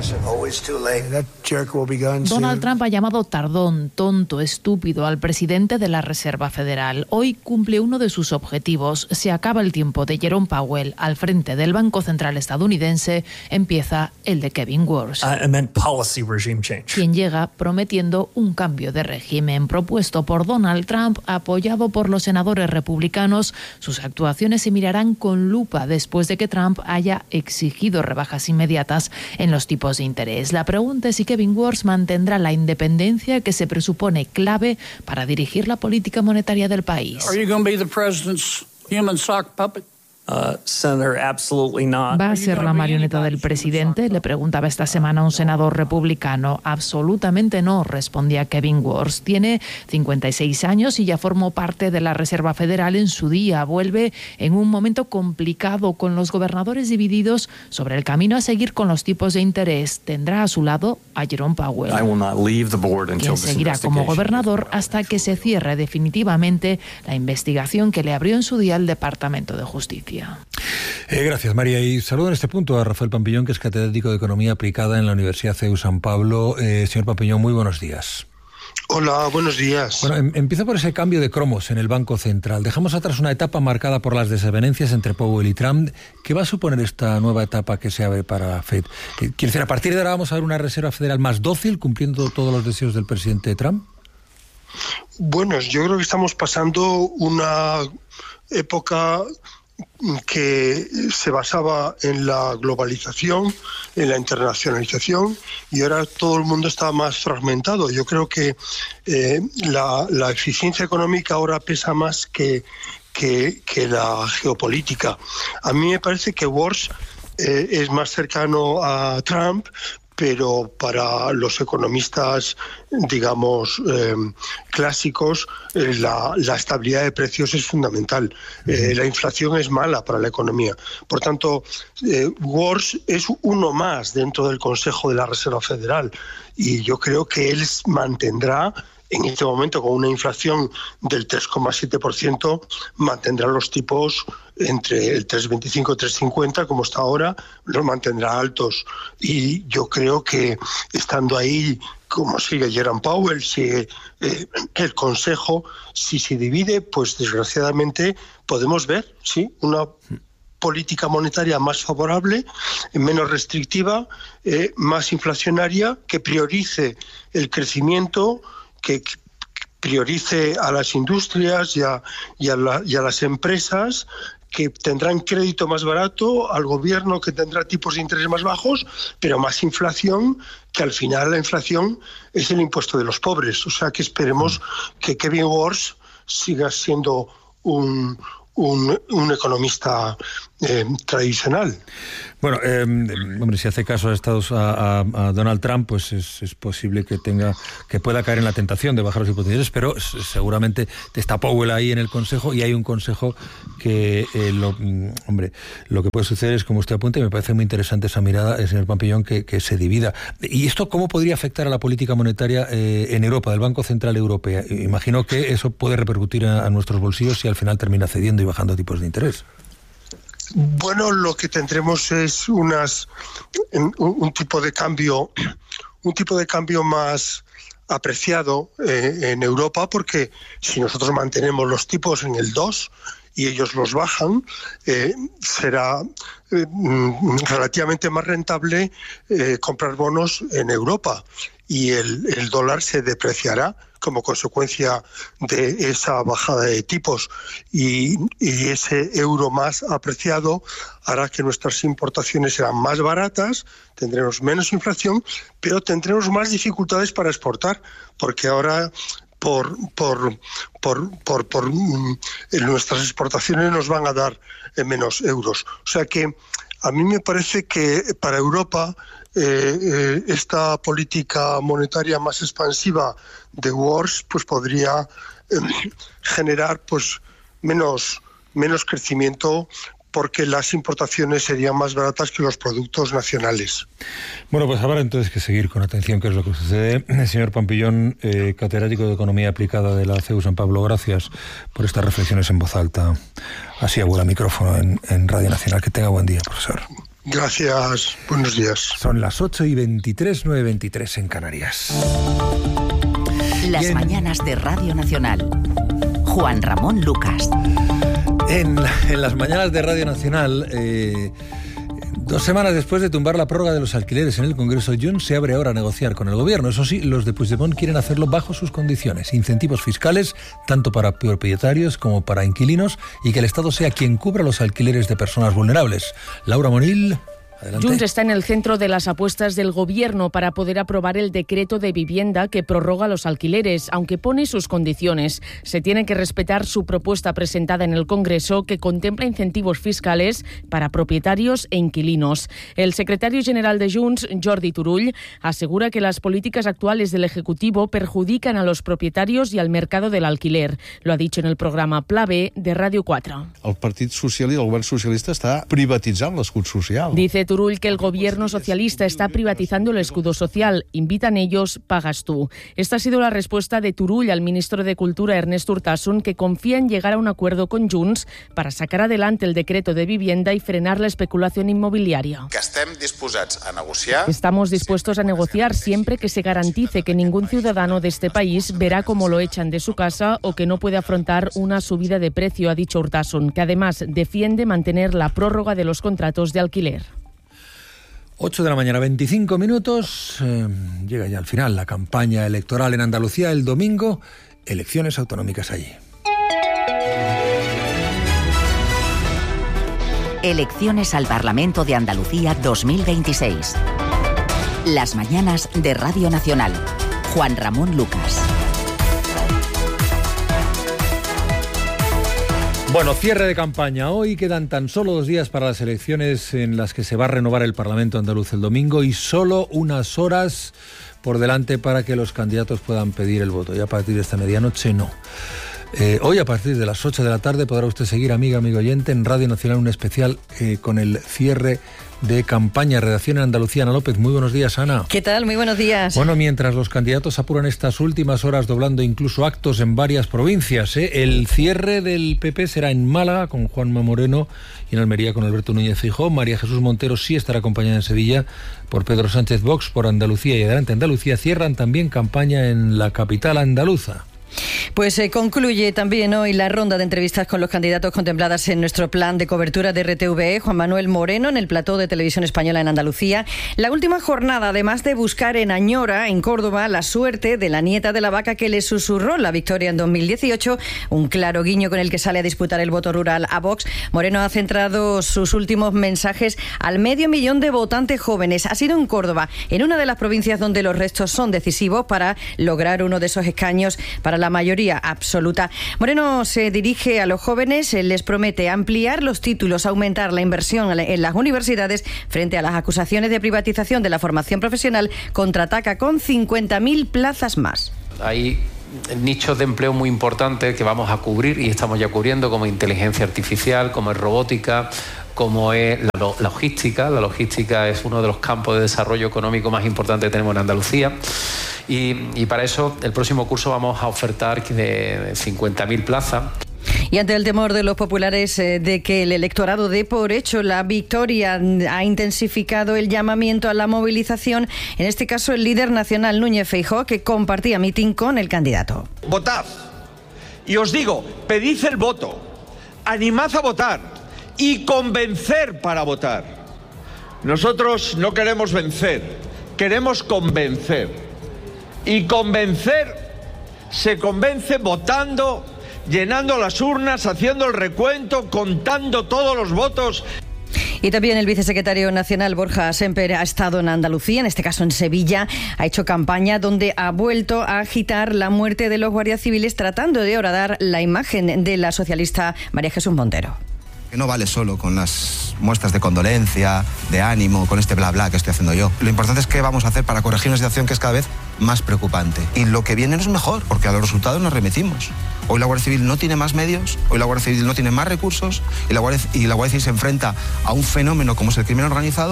Donald Trump ha llamado tardón, tonto, estúpido al presidente de la Reserva Federal. Hoy cumple uno de sus objetivos. Se acaba el tiempo de Jerome Powell al frente del Banco Central estadounidense. Empieza el de Kevin Warsh, quien llega prometiendo un cambio de régimen propuesto por Donald Trump, apoyado por los senadores republicanos. Sus actuaciones se mirarán con lupa después de que Trump haya exigido rebajas inmediatas en los tipos de interés. La pregunta es si Kevin Warsh mantendrá la independencia que se presupone clave para dirigir la política monetaria del país. Are you going to be the president's human sock puppet? ¿Va a ser la marioneta del presidente?, le preguntaba esta semana un senador republicano. Absolutamente no, respondía Kevin Warsh. Tiene 56 años y ya formó parte de la Reserva Federal en su día. Vuelve en un momento complicado, con los gobernadores divididos sobre el camino a seguir con los tipos de interés. Tendrá a su lado a Jerome Powell, quien seguirá como gobernador hasta que se cierre definitivamente la investigación que le abrió en su día el Departamento de Justicia. Gracias, María. Y saludo en este punto a Rafael Pampillón, que es catedrático de Economía Aplicada en la Universidad CEU San Pablo. Señor Pampillón, muy buenos días. Hola, buenos días. Bueno, empiezo por ese cambio de cromos en el Banco Central. Dejamos atrás una etapa marcada por las desavenencias entre Powell y Trump. ¿Qué va a suponer esta nueva etapa que se abre para la Fed? Quiere decir, a partir de ahora vamos a ver una Reserva Federal más dócil, cumpliendo todos los deseos del presidente Trump. Bueno, yo creo que estamos pasando una época que se basaba en la globalización, en la internacionalización, y ahora todo el mundo está más fragmentado. Yo creo que la eficiencia económica ahora pesa más que la geopolítica. A mí me parece que Warsh es más cercano a Trump, pero para los economistas, digamos, clásicos, la estabilidad de precios es fundamental. La inflación es mala para la economía. Por tanto, Warsh es uno más dentro del Consejo de la Reserva Federal, y yo creo que él mantendrá, en este momento con una inflación del 3,7%, mantendrá los tipos entre el 3,25 y 3,50, como está ahora, los mantendrá altos. Y yo creo que estando ahí, como sigue Jerome Powell, sigue el Consejo, si se divide, pues desgraciadamente podemos ver, sí, una política monetaria más favorable, menos restrictiva, más inflacionaria, que priorice el crecimiento, que priorice a las industrias y a las empresas, que tendrán crédito más barato, al gobierno, que tendrá tipos de interés más bajos, pero más inflación, que al final la inflación es el impuesto de los pobres. O sea que esperemos que Kevin Warsh siga siendo un economista tradicional. Bueno, hombre, si hace caso a Donald Trump, pues es posible que pueda caer en la tentación de bajar los tipos de interés, pero seguramente está Powell ahí en el Consejo, y hay un Consejo que, lo que puede suceder es, como usted apunta, y me parece muy interesante esa mirada, señor Pampillón, que se divida. ¿Y esto cómo podría afectar a la política monetaria en Europa, del Banco Central Europeo? Imagino que eso puede repercutir a nuestros bolsillos si al final termina cediendo y bajando tipos de interés. Bueno, lo que tendremos es un tipo de cambio más apreciado en Europa, porque si nosotros mantenemos los tipos en el 2 y ellos los bajan, será relativamente más rentable comprar bonos en Europa, y el dólar se depreciará como consecuencia de esa bajada de tipos, y ese euro más apreciado hará que nuestras importaciones serán más baratas, tendremos menos inflación, pero tendremos más dificultades para exportar, porque ahora por nuestras exportaciones nos van a dar menos euros. O sea que a mí me parece que para Europa esta política monetaria más expansiva de Warsh pues podría generar pues menos crecimiento, porque las importaciones serían más baratas que los productos nacionales. Bueno, pues habrá entonces que seguir con atención qué es lo que sucede. Señor Pampillón, catedrático de Economía Aplicada de la CEU San Pablo, gracias por estas reflexiones en voz alta, así a vuela micrófono en Radio Nacional. Que tenga buen día, profesor. Gracias, buenos días. Son las 8:23, 9:23 en Canarias. Las mañanas de Radio Nacional. Juan Ramón Lucas. En las mañanas de Radio Nacional, 2 semanas después de tumbar la prórroga de los alquileres en el Congreso, Junts se abre ahora a negociar con el gobierno. Eso sí, los de Puigdemont quieren hacerlo bajo sus condiciones. Incentivos fiscales, tanto para propietarios como para inquilinos, y que el Estado sea quien cubra los alquileres de personas vulnerables. Laura Monil. Adelante. Junts está en el centro de las apuestas del gobierno para poder aprobar el decreto de vivienda que prorroga los alquileres, aunque pone sus condiciones. Se tiene que respetar su propuesta presentada en el Congreso, que contempla incentivos fiscales para propietarios e inquilinos. El secretario general de Junts, Jordi Turull, asegura que las políticas actuales del Ejecutivo perjudican a los propietarios y al mercado del alquiler. Lo ha dicho en el programa Pla B de Radio 4. El Partit Socialista, el govern socialista, està privatitzant l'escut social. Dice Turull que el gobierno socialista está privatizando el escudo social. Invitan ellos, pagas tú. Esta ha sido la respuesta de Turull al ministro de Cultura, Ernest Urtasun, que confía en llegar a un acuerdo con Junts para sacar adelante el decreto de vivienda y frenar la especulación inmobiliaria. Estamos dispuestos a negociar siempre que se garantice que ningún ciudadano de este país verá cómo lo echan de su casa o que no puede afrontar una subida de precio, ha dicho Urtasun, que además defiende mantener la prórroga de los contratos de alquiler. 8 de la mañana, 25 minutos. Llega ya al final la campaña electoral en Andalucía. El domingo, elecciones autonómicas allí. Elecciones al Parlamento de Andalucía 2026. Las mañanas de Radio Nacional. Juan Ramón Lucas. Bueno, cierre de campaña. Hoy quedan tan solo 2 días para las elecciones en las que se va a renovar el Parlamento andaluz el domingo y solo unas horas por delante para que los candidatos puedan pedir el voto. Y a partir de esta medianoche no. Hoy a partir de las 8 de la tarde podrá usted seguir, amigo oyente, en Radio Nacional un especial con el cierre de campaña. Redacción en Andalucía, Ana López. Muy buenos días, Ana. ¿Qué tal? Muy buenos días. Bueno, mientras los candidatos apuran estas últimas horas doblando incluso actos en varias provincias, el cierre del PP será en Málaga con Juanma Moreno y en Almería con Alberto Núñez Feijóo. María Jesús Montero sí estará acompañada en Sevilla por Pedro Sánchez Vox. Por Andalucía y Adelante Andalucía cierran también campaña en la capital andaluza. Pues concluye también hoy la ronda de entrevistas con los candidatos contempladas en nuestro plan de cobertura de RTVE. Juan Manuel Moreno en el plató de Televisión Española en Andalucía. La última jornada, además de buscar en Añora, en Córdoba, la suerte de la nieta de la vaca que le susurró la victoria en 2018, un claro guiño con el que sale a disputar el voto rural a Vox. Moreno ha centrado sus últimos mensajes al 500.000 de votantes jóvenes. Ha sido en Córdoba, en una de las provincias donde los restos son decisivos para lograr uno de esos escaños para la mayoría absoluta. Moreno se dirige a los jóvenes, les promete ampliar los títulos, aumentar la inversión en las universidades frente a las acusaciones de privatización de la formación profesional. Contraataca con 50.000 plazas más. Hay nichos de empleo muy importantes que vamos a cubrir y estamos ya cubriendo, como inteligencia artificial, como es robótica, como es la logística. La logística es uno de los campos de desarrollo económico más importantes que tenemos en Andalucía. Y para eso, el próximo curso vamos a ofertar de 50.000 plazas. Y ante el temor de los populares de que el electorado dé por hecho la victoria, ha intensificado el llamamiento a la movilización, en este caso el líder nacional Núñez Feijóo, que compartía mitin con el candidato. Votad. Y os digo, pedid el voto, animad a votar y convencer para votar. Nosotros no queremos vencer, queremos convencer. Y convencer se convence votando, llenando las urnas, haciendo el recuento, contando todos los votos. Y también el vicesecretario nacional Borja Semper ha estado en Andalucía, en este caso en Sevilla, ha hecho campaña donde ha vuelto a agitar la muerte de los guardias civiles, tratando de horadar la imagen de la socialista María Jesús Montero. Que no vale solo con las muestras de condolencia, de ánimo, con este bla bla que estoy haciendo yo. Lo importante es qué vamos a hacer para corregir una situación que es cada vez más preocupante. Y lo que viene no es mejor, porque a los resultados nos remitimos. Hoy la Guardia Civil no tiene más medios, hoy la Guardia Civil no tiene más recursos y la Guardia Civil se enfrenta a un fenómeno como es el crimen organizado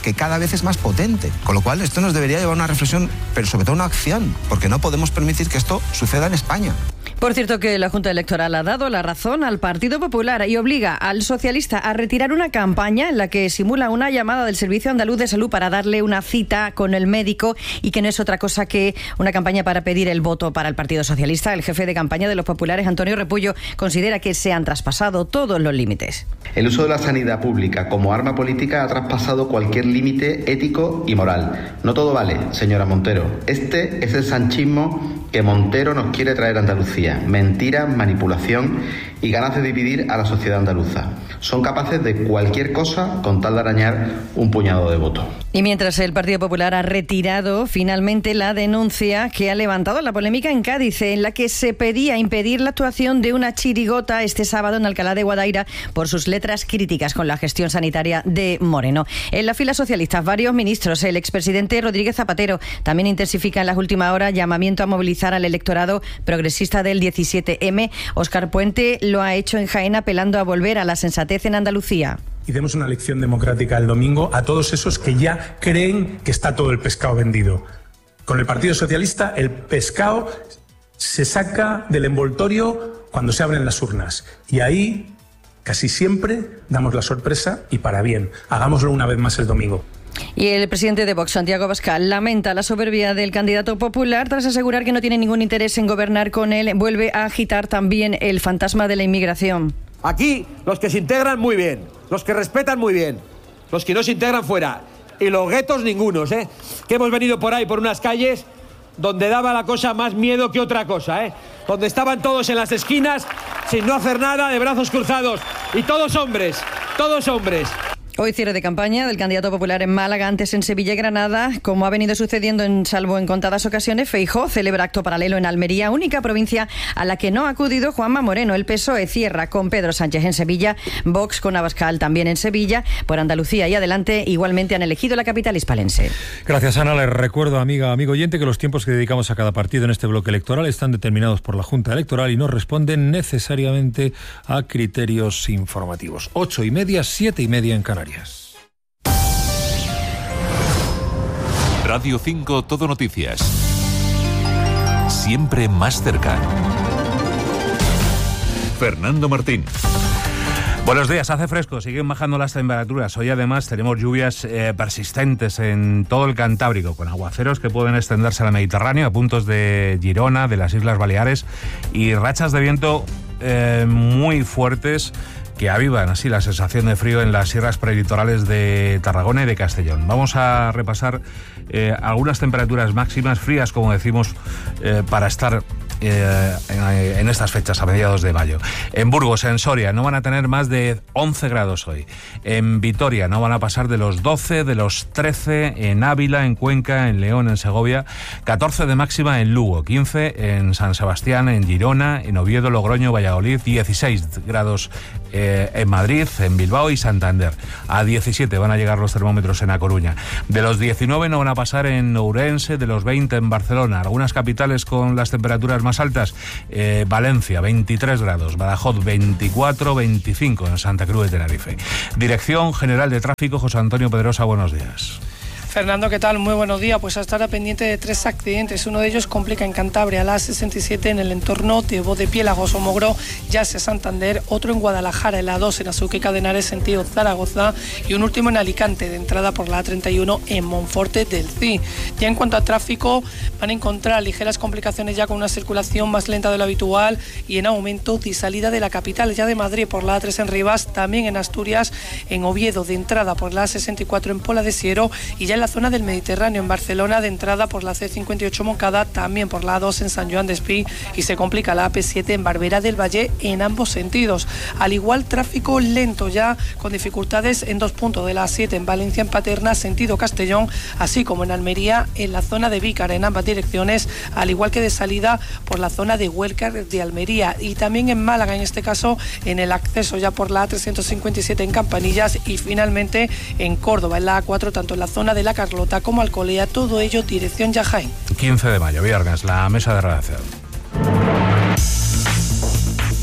que cada vez es más potente. Con lo cual, esto nos debería llevar a una reflexión, pero sobre todo una acción, porque no podemos permitir que esto suceda en España. Por cierto, que la Junta Electoral ha dado la razón al Partido Popular y obliga al socialista a retirar una campaña en la que simula una llamada del Servicio Andaluz de Salud para darle una cita con el médico y que no es otra cosa que una campaña para pedir el voto para el Partido Socialista. El jefe de campaña de los populares, Antonio Repullo, considera que se han traspasado todos los límites. El uso de la sanidad pública como arma política ha traspasado cualquier límite ético y moral. No todo vale, señora Montero. Este es el sanchismo que Montero nos quiere traer a Andalucía. Mentira, manipulación y ganas de dividir a la sociedad andaluza. Son capaces de cualquier cosa con tal de arañar un puñado de votos. Y mientras el Partido Popular ha retirado finalmente la denuncia que ha levantado la polémica en Cádiz, en la que se pedía impedir la actuación de una chirigota este sábado en Alcalá de Guadaira por sus letras críticas con la gestión sanitaria de Moreno. En la fila socialista, varios ministros, el expresidente Rodríguez Zapatero, también intensifica en las últimas horas llamamiento a movilizar al electorado progresista del 17M. Óscar Puente lo ha hecho en Jaén apelando a volver a la sensatez en Andalucía. Y demos una lección democrática el domingo a todos esos que ya creen que está todo el pescado vendido. Con el Partido Socialista, el pescado se saca del envoltorio cuando se abren las urnas. Y ahí, casi siempre, damos la sorpresa y para bien. Hagámoslo una vez más el domingo. Y el presidente de Vox, Santiago Abascal, lamenta la soberbia del candidato popular tras asegurar que no tiene ningún interés en gobernar con él. Vuelve a agitar también el fantasma de la inmigración. Aquí, los que se integran muy bien, los que respetan muy bien, los que no se integran fuera. Y los guetos ningunos, ¿eh? Que hemos venido por ahí, por unas calles donde daba la cosa más miedo que otra cosa, ¿eh? Donde estaban todos en las esquinas, sin no hacer nada, de brazos cruzados. Y todos hombres, todos hombres. Hoy cierre de campaña del candidato popular en Málaga, antes en Sevilla y Granada. Como ha venido sucediendo salvo en contadas ocasiones, Feijóo celebra acto paralelo en Almería, única provincia a la que no ha acudido Juanma Moreno. El PSOE cierra con Pedro Sánchez en Sevilla, Vox con Abascal también en Sevilla. Por Andalucía y adelante igualmente han elegido la capital hispalense. Gracias, Ana. Les recuerdo, amigo oyente, que los tiempos que dedicamos a cada partido en este bloque electoral están determinados por la Junta Electoral y no responden necesariamente a criterios informativos. 8:30, 7:30 en Canarias. Radio 5 Todo Noticias. Siempre más cerca. Fernando Martín. Buenos días, hace fresco, siguen bajando las temperaturas. Hoy además tenemos lluvias persistentes en todo el Cantábrico, con aguaceros que pueden extenderse al Mediterráneo, a puntos de Girona, de las Islas Baleares, y rachas de viento muy fuertes que avivan así la sensación de frío en las sierras prelitorales de Tarragona y de Castellón. Vamos a repasar algunas temperaturas máximas frías, como decimos, para estar en estas fechas a mediados de mayo. En Burgos, en Soria, no van a tener más de 11 grados hoy. En Vitoria no van a pasar de los 12, de los 13 en Ávila, en Cuenca, en León, en Segovia, 14 de máxima en Lugo, 15 en San Sebastián, en Girona, en Oviedo, Logroño, Valladolid, 16 grados en Madrid, en Bilbao y Santander. A 17 van a llegar los termómetros en A Coruña. De los 19 no van a pasar en Ourense, de los 20 en Barcelona. Algunas capitales con las temperaturas más altas, Valencia 23 grados, Badajoz 24, 25 en Santa Cruz de Tenerife. Dirección General de Tráfico, José Antonio Pedrosa, buenos días. Fernando, ¿qué tal? Muy buenos días. Pues hasta ahora pendiente de 3 accidentes. Uno de ellos complica en Cantabria, la A67 en el entorno de Bodepiélagos o Mogro, ya hacia Santander. Otro en Guadalajara, en la A2 en Azuqueca de Henares, sentido Zaragoza. Y un último en Alicante, de entrada por la A31 en Monforte del Cí. Ya en cuanto a tráfico, van a encontrar ligeras complicaciones ya con una circulación más lenta de lo habitual y en aumento de salida de la capital, ya de Madrid por la A3 en Rivas, también en Asturias, en Oviedo, de entrada por la A64 en Pola de Siero, y ya en la zona del Mediterráneo en Barcelona, de entrada por la C58 Moncada, también por la A2 en San Joan d'Espí, y se complica la AP7 en Barbera del Valle en ambos sentidos. Al igual, tráfico lento ya con dificultades en 2 puntos de la A7 en Valencia, en Paterna, sentido Castellón, así como en Almería, en la zona de Vícar en ambas direcciones, al igual que de salida por la zona de Huelca de Almería, y también en Málaga, en este caso en el acceso ya por la A357 en Campanillas, y finalmente en Córdoba en la A4, tanto en la zona de la Carlota como Alcolea, todo ello dirección Jaén. 15 de mayo, viernes, la mesa de redacción.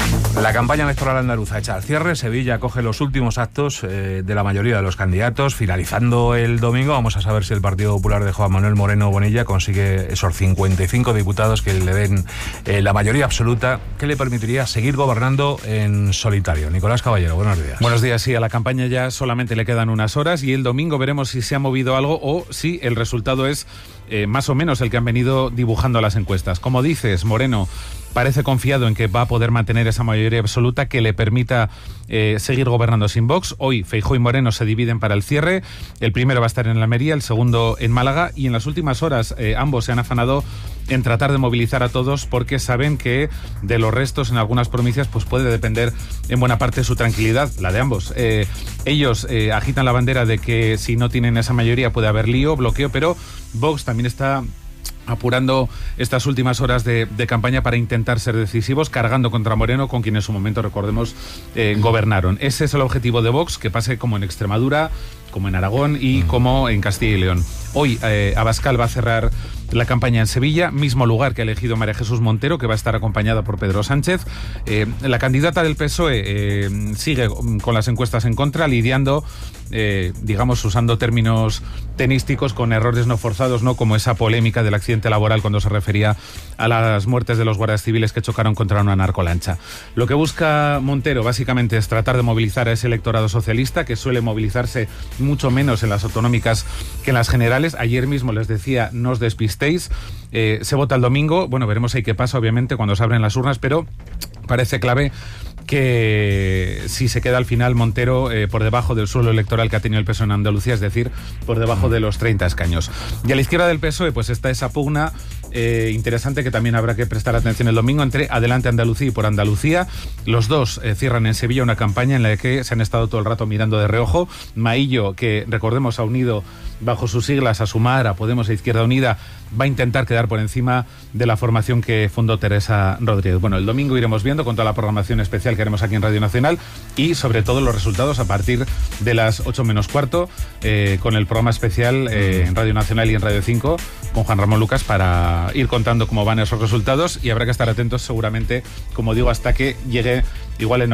La campaña electoral andaluza echa al cierre. Sevilla coge los últimos actos de la mayoría de los candidatos. Finalizando el domingo, vamos a saber si el Partido Popular de Juan Manuel Moreno Bonilla consigue esos 55 diputados que le den la mayoría absoluta, que le permitiría seguir gobernando en solitario. Nicolás Caballero, buenos días. Buenos días, sí, a la campaña ya solamente le quedan unas horas y el domingo veremos si se ha movido algo o si el resultado es más o menos el que han venido dibujando las encuestas. Como dices, Moreno parece confiado en que va a poder mantener esa mayoría absoluta que le permita seguir gobernando sin Vox. Hoy Feijóo y Moreno se dividen para el cierre. El primero va a estar en Almería, el segundo en Málaga, y en las últimas horas ambos se han afanado en tratar de movilizar a todos porque saben que de los restos en algunas provincias pues puede depender en buena parte su tranquilidad, la de ambos. Ellos agitan la bandera de que si no tienen esa mayoría puede haber lío, bloqueo, pero Vox también está apurando estas últimas horas de campaña para intentar ser decisivos, cargando contra Moreno, con quien en su momento, recordemos, gobernaron. Ese es el objetivo de Vox, que pase como en Extremadura, como en Aragón y como en Castilla y León. Hoy Abascal va a cerrar la campaña en Sevilla, mismo lugar que ha elegido María Jesús Montero, que va a estar acompañada por Pedro Sánchez. La candidata del PSOE sigue con las encuestas en contra, lidiando, digamos, usando términos tenísticos, con errores no forzados, ¿no? Como esa polémica del accidente laboral cuando se refería a las muertes de los guardias civiles que chocaron contra una narcolancha. Lo que busca Montero básicamente es tratar de movilizar a ese electorado socialista, que suele movilizarse mucho menos en las autonómicas que en las generales. Ayer mismo les decía, no os despistéis, se vota el domingo, bueno, veremos ahí qué pasa, obviamente, cuando se abren las urnas, pero parece clave que si se queda al final Montero por debajo del suelo electoral que ha tenido el PSOE en Andalucía, es decir, por debajo de los 30 escaños. Y a la izquierda del PSOE pues está esa pugna interesante que también habrá que prestar atención el domingo entre Adelante Andalucía y Por Andalucía. Los dos cierran en Sevilla una campaña en la que se han estado todo el rato mirando de reojo. Maillo, que recordemos ha unido bajo sus siglas a Sumar, a Podemos e Izquierda Unida, va a intentar quedar por encima de la formación que fundó Teresa Rodríguez. Bueno, el domingo iremos viendo con toda la programación especial que haremos aquí en Radio Nacional y sobre todo los resultados a partir de las 8 menos cuarto con el programa especial en Radio Nacional y en Radio 5 con Juan Ramón Lucas para ir contando cómo van esos resultados, y habrá que estar atentos seguramente, como digo, hasta que llegue igual el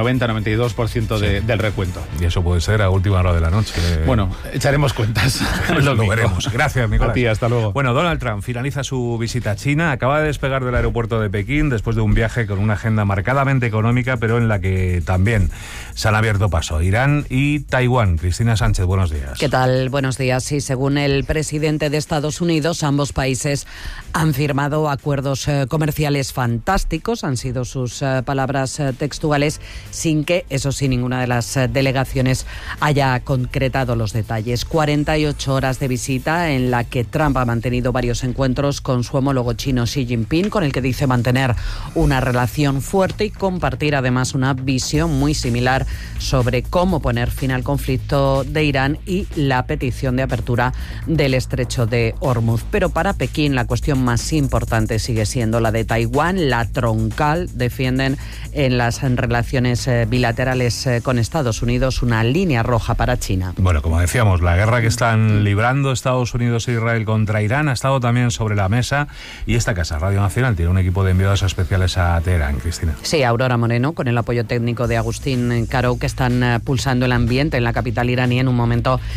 90-92% del recuento. Y eso puede ser a última hora de la noche. Bueno, echaremos cuentas. Lo veremos. Gracias, Nicolás. A ti, hasta luego. Bueno, Donald Trump finaliza su visita a China. Acaba de despegar del aeropuerto de Pekín después de un viaje con una agenda marcadamente económica, pero en la que también se han abierto paso Irán y Taiwán. Cristina Sánchez, buenos días. ¿Qué tal? Buenos días. Sí, según el presidente de Estados Unidos, ambos países han firmado acuerdos comerciales fantásticos, han sido sus palabras textuales, sin que, eso sí, ninguna de las delegaciones haya concretado los detalles. 48 horas de visita en la que Trump ha mantenido varios encuentros con su homólogo chino Xi Jinping, con el que dice mantener una relación fuerte y compartir además una visión muy similar sobre cómo poner fin al conflicto de Irán y la petición de apertura del estrecho de Hormuz. Pero para Pekín la cuestión más importante sigue siendo la de Taiwán, la troncal, defienden en las relaciones bilaterales con Estados Unidos, una línea roja para China. Bueno, como decíamos, la guerra que están librando Estados Unidos e Israel contra Irán ha estado también sobre la mesa, y esta casa, Radio Nacional, tiene un equipo de enviados especiales a Teherán, Cristina. Sí, Aurora Moreno, con el apoyo técnico de Agustín Caro, que están pulsando el ambiente en la capital iraní en un momento